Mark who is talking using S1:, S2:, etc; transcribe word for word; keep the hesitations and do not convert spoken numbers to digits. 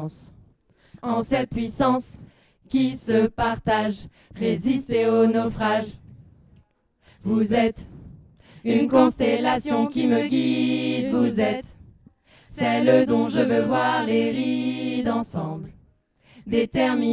S1: puissance. En cette puissance qui se partage, résistez au naufrage. Vous êtes une constellation qui me guide, vous êtes celle dont je veux voir les rides ensemble. Déterminée